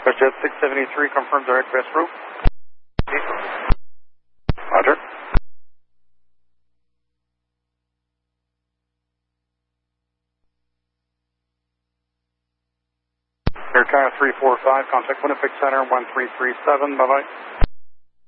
Jet 673 confirms direct best route. Roger. Air Car 345, contact Winnipeg Center 1337, bye-bye.